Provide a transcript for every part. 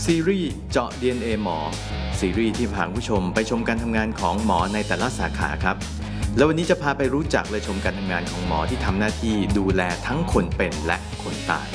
ซีรีส์เจาะ DNA หมอซีรีส์ที่พาผู้ชมไปชมการทำงานของหมอในแต่ละสาขาครับแล้ววันนี้จะพาไปรู้จักและชมการทำงานของหมอที่ทำหน้าที่ดูแลทั้งคนเป็นและคนตาย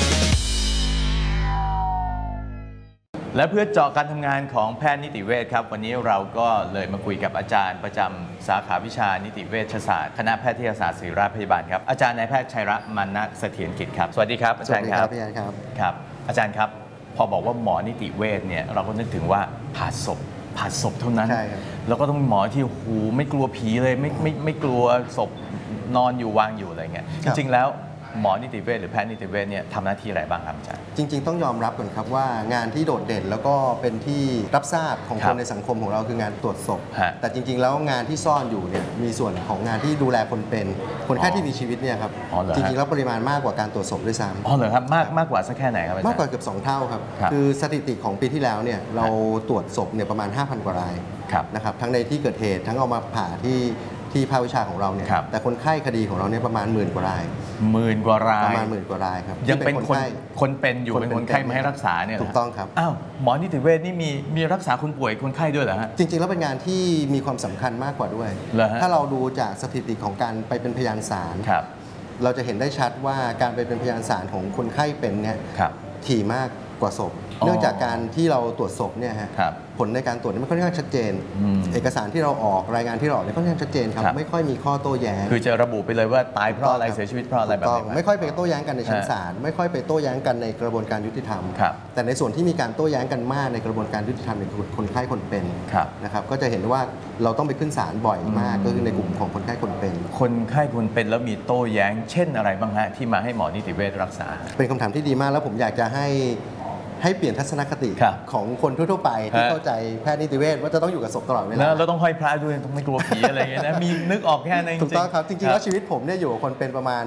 และเพื่อเจาะการทำงานของแพทย์นิติเวชครับวันนี้เราก็เลยมาคุยกับอาจารย์ประจำสาขาวิชานิติเวชศาสตร์คณะแพทยศาสตร์ศิริราชพยาบาลครับอาจารย์นายแพทย์ชัยรัตน์มานะเสถียรกิจครับสวัสดีครับอาจารย์ครับพี่แอนครับครับอาจารย์ครับพอบอกว่าหมอนิติเวชเนี่ยเราก็นึกถึงว่าผ่าศพเท่านั้นแล้วก็ต้องหมอที่หูไม่กลัวผีเลยไม่กลัวศพนอนอยู่วางอยู่อะไรเงี้ยจริงๆแล้วหมอนิติเวชหรือแพทย์นิติเวชเนี่ยทำหน้าที่อะไรบ้างครับอาจารย์จริงๆต้องยอมรับก่อนครับว่างานที่โดดเด่นแล้วก็เป็นที่รับทราบของคนในสังคมของเราคืองานตรวจศพแต่จริงๆแล้วงานที่ซ่อนอยู่เนี่ยมีส่วนของงานที่ดูแลคนเป็นคนไข้ที่มีชีวิตเนี่ยครับจริงๆแล้วปริมาณมากกว่าการตรวจศพด้วยซ้ำอ๋อเหรอครับมากกว่าสักแค่ไหนครับอาจารย์มากกว่าเกือบ2เท่าครับคือสถิติของปีที่แล้วเนี่ยเราตรวจศพเนี่ยประมาณ 5,000 กว่ารายนะครับทั้งในที่เกิดเหตุทั้งเอามาผ่าที่ภาควิชาของเราเนี่ยแต่คนไข้คดีของเราเนี่ยประมาณ10,000 กว่าราย 10,000 กว่ารายประมาณ10,000 กว่ารายครับยังเป็นคนเป็นอยู่เป็นคนไข้มาให้รักษาเนี่ยถูกต้องครับอ้าวหมอนิติเวชนี่มีรักษาคนป่วยคนไข้ด้วยเหรอฮะจริงๆแล้วเป็นงานที่มีความสำคัญมากกว่าด้วยถ้าเราดูจากสถิติของการไปเป็นพยานศาลเราจะเห็นได้ชัดว่าการไปเป็นพยานศาลของคนไข้เป็นเนี่ยถี่มากกว่าศพเนื่องจากการที่เราตรวจศพเนี่ยฮะผลในการตรวจนี่มันค่อนข้างชัดเจนเอกสารที่เราออกรายงานที่เราออกเนี่ยค่อนข้างชัดเจนครับไม่ค่อยมีข้อโต้แย้งคือจะระบุไปเลยว่าตายเพราะอะไรเสียชีวิตเพราะอะไรแบบนี้ไม่ค่อยไปโต้แย้งกันในชั้นศาลไม่ค่อยไปโต้แย้งกันในกระบวนการยุติธรรมแต่ในส่วนที่มีการโต้แย้งกันมากในกระบวนการยุติธรรมเนี่ยคือคนไข้คนเป็นนะครับก็จะเห็นว่าเราต้องไปขึ้นศาลบ่อยมากก็คือในกลุ่มของคนไข้คนเป็นคนไข้คนเป็นแล้วมีโต้แย้งเช่นอะไรบ้างฮะที่มาให้หมอนิติเวชรักษาเป็นคำถามที่ดีมากแล้วผมอยากจะให้เปลี่ยนทัศนคติของคนทั่วๆไปที่เข้าใจแพทย์นิติเวชว่าจะต้องอยู่กับศพตลอดเวลาแล้วต้องห้อยพระด้วยต้องไม่กลัวผีอะไรอย่างเงี้ยนะมีนึกออกแค่นั้นถูกต้องครับจริงๆแล้วชีวิตผมเนี่ยอยู่กับคนเป็นประมาณ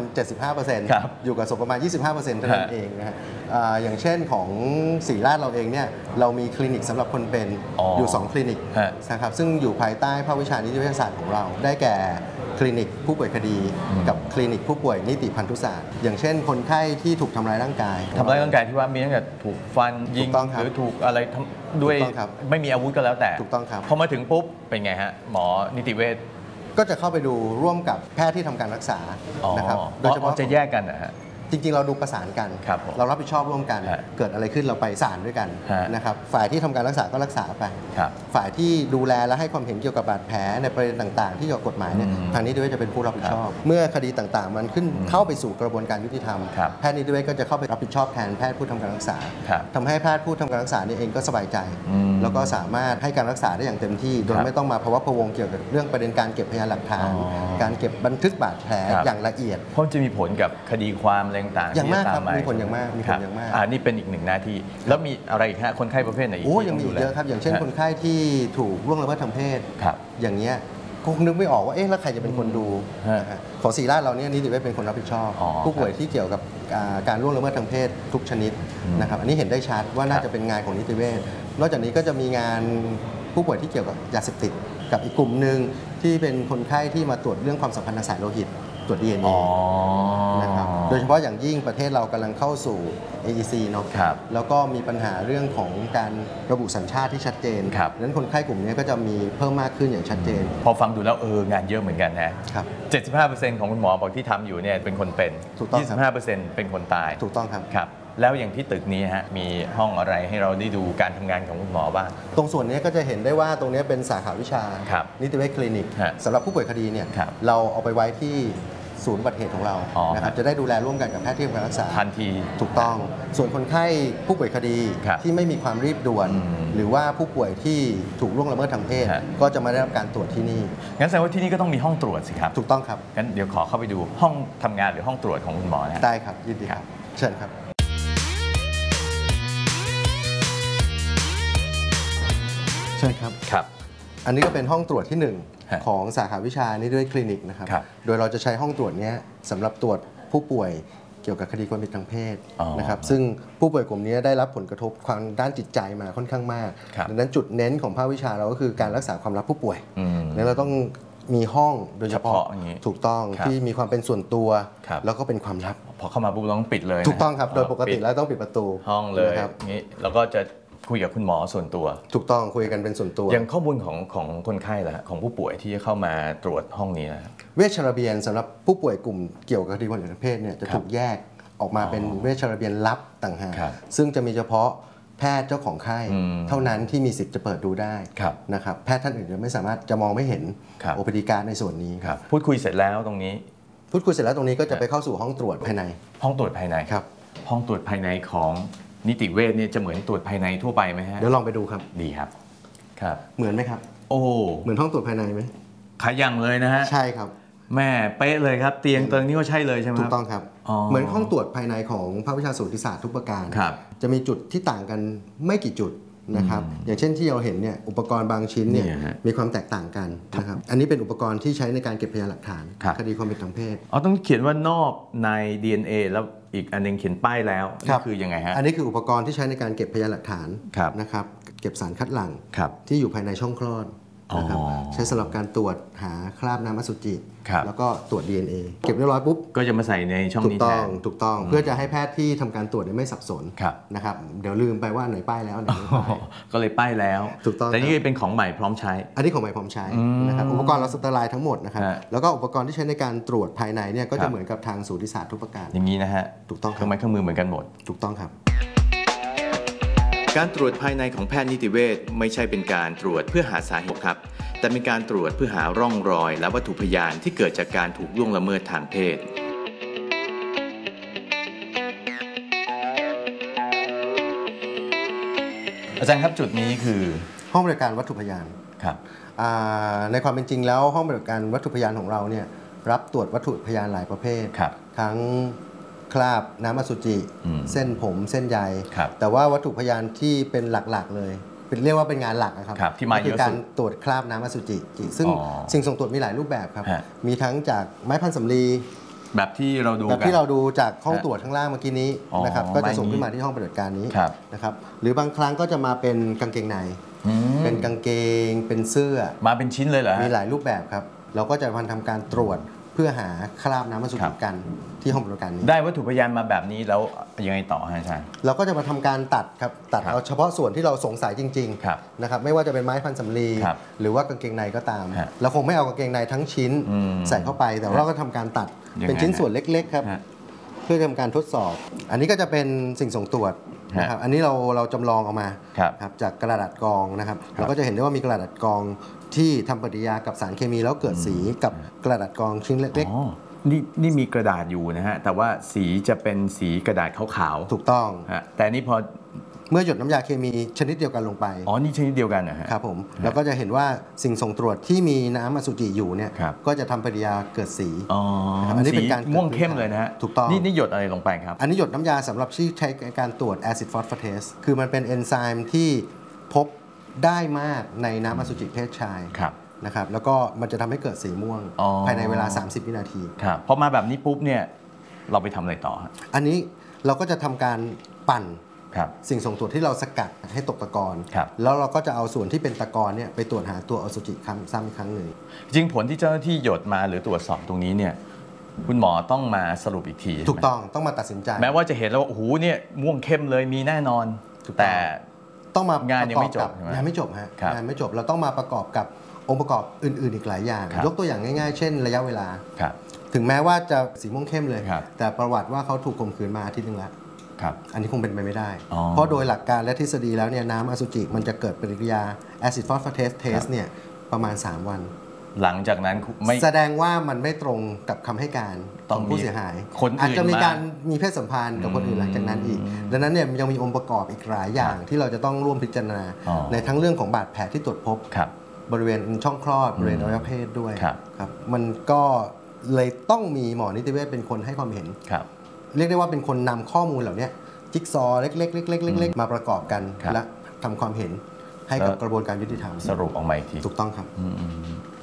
75%อยู่กับศพประมาณ 25%เท่านั้นเองนะฮะอย่างเช่นของศิริราชเราเองเนี่ยเรามีคลินิกสำหรับคนเป็นอยู่2คลินิกนะครับซึ่งอยู่ภายใต้ภาควิชานิติเวชศาสตร์ของเราได้แก่คลินิกผู้ป่วยคดีกับคลินิกผู้ป่วยนิติพันธุศาสตร์อย่างเช่นคนไข้ที่ถูกทำร้ายร่างกายที่ว่ามีตั้งแต่ถูกฟันยิงหรือถูกอะไรด้วยไม่มีอาวุธก็แล้วแต่ถูกต้องครับพอมาถึงปุ๊บเป็นไงฮะหมอนิติเวชก็จะเข้าไปดูร่วมกับแพทย์ที่ทำการรักษานะครับโดยเฉพาะจะแยกกันนะฮะจริงๆเราดูประสานกันเรารับผิดชอบร่วมกันเกิดอะไรขึ้นเราไปศาลด้วยกันนะครับฝ่ายที่ทำการรักษาก็รักษาไปฝ่ายที่ดูแลและให้ความเห็นเกี่ยวกับบาดแผลในประเด็นต่างๆที่เกี่ยวกับกฎหมายเนี่ยทางนิติเวชจะเป็นผู้รับผิดชอบเมื่อคดีต่างๆมันเข้าไปสู่กระบวนการยุติธรรมแพทย์นิติเวชก็จะเข้าไปรับผิดชอบแทนแพทย์ผู้ทำการรักษาทำให้แพทย์ผู้ทำการรักษาเนี่ยเองก็สบายใจแล้วก็สามารถให้การรักษาได้อย่างเต็มที่โดยไม่ต้องมาภาวะพะวงเกี่ยวกับเรื่องประเด็นการเก็บพยานหลักฐานการเก็บบันทึกบาดแผลอย่างละเอียดเพราะจะมีผลกับคดีความอะไรต่างๆอย่างมากครับมีผลอย่างมากนี่เป็นอีกหนึ่งหน้าที่แล้วมีอะไรอีกฮะคนไข้ประเภทไหนอีกยังมีเยอะครับอย่างเช่นคนไข้ที่ถูกล่วงละเมิดทางเพศอย่างเงี้ยคงนึกไม่ออกว่าแล้วใครจะเป็นคนดูของศิริราชเราเนี่ยนิติเวชเป็นคนรับผิดชอบผู้ป่วยที่เกี่ยวกับการล่วงละเมิดทางเพศทุกชนิดนะครับอันนี้เห็นได้ชัดว่าน่าจะเป็นงานของนิติเวชนอกจากนี้ก็จะมีงานผู้ป่วยที่เกี่ยวกับยาเสพติดกับอีกกลุ่มหนึ่งที่เป็นคนไข้ที่มาตรวจเรื่องความสัมพันธ์ทางสายโลหิตตรวจ DNA นะครับโดยเฉพาะอย่างยิ่งประเทศเรากำลังเข้าสู่ AEC เนาะแล้วก็มีปัญหาเรื่องของการระบุสัญชาติที่ชัดเจนดังนั้นคนไข้กลุ่มนี้ก็จะมีเพิ่มมากขึ้นอย่างชัดเจนพอฟังดูแล้วงานเยอะเหมือนกันนะครับ 75% ของคุณหมอบอกที่ทำอยู่เนี่ยเป็นคนเป็น 25% เป็นคนตายถูกต้องครับครับแล้วอย่างที่ตึกนี้ฮะมีห้องอะไรให้เราได้ดูการทำงานของคุณหมอบ้างตรงส่วนนี้ก็จะเห็นได้ว่าตรงนี้เป็นสาขาวิชานิติเวชคลินิกสำหรับผู้ป่วยคดีเนี่ยเราเอาไปไว้ที่ศูนย์อุบัติเหตุของเรานะครับจะได้ดูแลร่วมกันกับแพทย์ที่ทำการรักษาทันทีถูกต้องส่วนคนไข้ผู้ป่วยคดีที่ไม่มีความรีบด่วนหรือว่าผู้ป่วยที่ถูกล่วงละเมิดทางเพศก็จะมาได้รับการตรวจที่นี่งั้นแสดงว่าที่นี่ก็ต้องมีห้องตรวจสิครับถูกต้องครับงั้นเดี๋ยวขอเข้าไปดูห้องทำงานหรือห้องตรวจของคุณหมอนะได้ครับยินดีครับเชิญครับใช่ครับอันนี้ก็เป็นห้องตรวจที่1ของสาขาวิชานิติเวชคลินิกนะครับโดยเราจะใช้ห้องตรวจนี้สำหรับตรวจผู้ป่วยเกี่ยวกับคดีความผิดทางเพศนะครับซึ่งผู้ป่วยกลุ่มนี้ได้รับผลกระทบทางด้านจิตใจมาค่อนข้างมากดังนั้นจุดเน้นของภาควิชาเราก็คือการรักษาความลับผู้ป่วยแล้วเราต้องมีห้องโดยเฉพาะถูกต้องที่มีความเป็นส่วนตัวแล้วก็เป็นความลับพอเข้ามาปุ๊บเราต้องปิดเลยถูกต้องครับโดยปกติแล้วต้องปิดประตูห้องเลยนี้แล้วก็จะคุยกับคุณหมอส่วนตัวถูกต้องคุยกันเป็นส่วนตัวอย่างข้อมูลของคนไข้ล่ะของผู้ป่วยที่เข้ามาตรวจห้องนี้นะเวชระเบียนสำหรับผู้ป่วยกลุ่มเกี่ยวกับคดีความผิดทางเพศเนี่ยจะถูกแยกออกมาเป็นเวชระเบียนลับต่างหากซึ่งจะมีเฉพาะแพทย์เจ้าของไข้เท่านั้นที่มีสิทธิ์จะเปิดดูได้นะครับแพทย์ท่านอื่นจะไม่สามารถจะมองไม่เห็นOPDการ์ดในส่วนนี้พูดคุยเสร็จแล้วตรงนี้พูดคุยเสร็จแล้วตรงนี้ก็จะไปเข้าสู่ห้องตรวจภายในห้องตรวจภายในครับห้องตรวจภายในของนิติเวชเนี่ยจะเหมือนตรวจภายในทั่วไปไหมฮะเดี๋ยวลองไปดูครับดีครับเหมือนไหมครับโอ้เหมือนห้องตรวจภายในไหมขยังเลยนะฮะใช่ครับแม่เป๊ะเลยครับเตียงตรงนี้ก็ใช่เลยใช่ไหมถูกต้องครับเหมือนห้องตรวจภายในของภาควิชาสูติศาสตร์ทุกประการจะมีจุดที่ต่างกันไม่กี่จุดนะครับอย่างเช่นที่เราเห็นเนี่ยอุปกรณ์บางชิ้นเนี่ยมีความแตกต่างกันนะครับอันนี้เป็นอุปกรณ์ที่ใช้ในการเก็บพยานหลักฐานคดีความผิดทางเพศต้องเขียนว่านอกใน DNA แล้วอีกอันนึงเขียนป้ายแล้วนี่คือยังไงฮะอันนี้คืออุปกรณ์ที่ใช้ในการเก็บพยานหลักฐานนะครับเก็บสารคัดหลั่งที่อยู่ภายในช่องคลอดนะครับใช้สำหรับการตรวจหาคราบน้ำอสุจิแล้วก็ตรวจ DNA เก็บเรียบร้อยปุ๊บก็จะมาใส่ในช่องนี้แทนถูกต้องเพื่อจะให้แพทย์ที่ทำการตรวจไม่สับสนนะครับเดี๋ยวลืมไปว่าไหนป้ายแล้วไหนไม่ป้ายก็เลยป้ายแล้วถูกต้องแต่นี่เป็นของใหม่พร้อมใช้อันนี้ของใหม่พร้อมใช้นะครับอุปกรณ์เราสเตอร์ไลน์ทั้งหมดนะครับแล้วก็อุปกรณ์ที่ใช้ในการตรวจภายในเนี่ยก็จะเหมือนกับทางสูติศาสตร์ทุกประการอย่างนี้นะฮะถูกต้องเครื่องไม้เครื่องมือเหมือนกันหมดถูกต้องครับการตรวจภายในของแพทย์นิติเวชไม่ใช่เป็นการตรวจเพื่อหาสาเหตุครับแต่เป็นการตรวจเพื่อหาร่องรอยและวัตถุพยานที่เกิดจากการถูกล่วงละเมิดทางเพศอาจารย์ครับจุดนี้คือห้องบริการวัตถุพยานครับในความเป็นจริงแล้วห้องบริการวัตถุพยานของเราเนี่ยรับตรวจวัตถุพยานหลายประเภททั้งคราบน้ำอสุจิเส้นผมเส้นใยแต่ว่าวัตถุพยานที่เป็นหลักๆเลยเรียกว่าเป็นงานหลักนะครับที่มาเยอะสุดการตรวจคราบน้ำอสุจิซึ่งสิ่งส่งตรวจมีหลายรูปแบบครับมีทั้งจากไม้พันสำลีแบบที่เราดูจากห้องตรวจข้างล่างเมื่อกี้นี้นะครับก็จะส่งขึ้นมาที่ห้องปฏิบัติการนี้นะครับหรือบางครั้งก็จะมาเป็นกางเกงในเป็นกางเกงเป็นเสื้อมาเป็นชิ้นเลยเหรอมีหลายรูปแบบครับเราก็จะทำการตรวจเพื่อหาคราบน้ำอสุจิกันที่ห้องบริการนี้ได้วัตถุพยานมาแบบนี้แล้วยังไงต่อฮะอาจารย์เราก็จะมาทำการตัดครับตัดเอาเฉพาะส่วนที่เราสงสัยจริงๆนะครับไม่ว่าจะเป็นไม้พันสำลีหรือว่ากางเกงในก็ตามเราคงไม่เอากางเกงในทั้งชิ้นใส่เข้าไปแต่เราก็ทำการตัดเป็นชิ้นส่วนเล็กๆครับเพื่อทำการทดสอบอันนี้ก็จะเป็นสิ่งส่งตรวจนะครับอันนี้เราจำลองออกมาครับจากกระดาษกรองนะครับเราก็จะเห็นได้ว่ามีกระดาษกรองที่ทำปฏิกิริยากับสารเคมีแล้วเกิดสีกับกระดาษกรองชิ้นเล็กๆนี่มีกระดาษอยู่นะฮะแต่ว่าสีจะเป็นสีกระดาษขาวๆถูกต้องแต่นี่พอเมื่อหยดน้ำยาเคมีชนิดเดียวกันลงไปนี่ชนิดเดียวกันนะฮะครับผมแล้วก็จะเห็นว่าสิ่งส่งตรวจที่มีน้ำอสุจิอยู่เนี่ยก็จะทำปฏิกิริยาเกิดสีอันนี้เป็นการม่วงเข้มเลยนะฮะถูกต้องนี่หยดอะไรลงไปครับอันนี้หยดน้ำยาสำหรับที่ใช้การตรวจแอซิดฟอสฟาเทสคือมันเป็นเอนไซม์ที่พบได้มากในน้ำอสุจิเพศชายนะครับแล้วก็มันจะทำให้เกิดสีม่วงภายในเวลา30วินาทีพอมาแบบนี้ปุ๊บเนี่ยเราไปทำอะไรต่ออันนี้เราก็จะทำการปั่นสิ่งส่งตรวจที่เราสกัดให้ตกตะกอนแล้วเราก็จะเอาส่วนที่เป็นตะกอนเนี่ยไปตรวจหาตัวอสุจิซ้ำอีกครั้งหนึ่งจริงผลที่เจ้าหน้าที่หยดมาหรือตรวจสอบตรงนี้เนี่ยคุณหมอต้องมาสรุปอีกทีถูกต้องมาตัดสินใจแม้ว่าจะเห็นแล้วว่าโอ้โหเนี่ยม่วงเข้มเลยมีแน่นอนแต่ต้องมางานยังไม่จบงานไม่จบฮะงานไม่จบเราต้องมาประกอบกับองค์ประกอบอื่นๆอีกหลายอย่างยกตัวอย่างง่ายๆเช่นระยะเวลาถึงแม้ว่าจะสีม่วงเข้มเลยแต่ประวัติว่าเขาถูกข่มขืนมาอาทิตย์นึงแล้วอันนี้คงเป็นไปไม่ได้เพราะโดยหลักการและทฤษฎีแล้วเนี่ยน้ำอสุจิมันจะเกิดปฏิกิริยาแอซิดฟอสฟาเทสเนี่ยประมาณ3วันหลังจากนั้นไม่แสดงว่ามันไม่ตรงกับคำให้การของผู้เสียหายอาจจะมีการมีเพศสัมพันธ์กับคนอื่นหลังจากนั้นอีกดังนั้นเนี่ยยังมีองค์ประกอบอีกหลายอย่างที่เราจะต้องร่วมพิจารณาในทั้งเรื่องของบาดแผลที่ตรวจพบบริเวณช่องคลอดบริเวณอวัยวะเพศด้วยครับมันก็เลยต้องมีหมอนิติเวชเป็นคนให้ความเห็นเรียกได้ว่าเป็นคนนำข้อมูลเหล่านี้จิ๊กซอเล็กๆๆๆมาประกอบกันและทำความเห็นให้กับกระบวนการยุติธรรมสรุปออกมาอีกทีถูกต้องครับ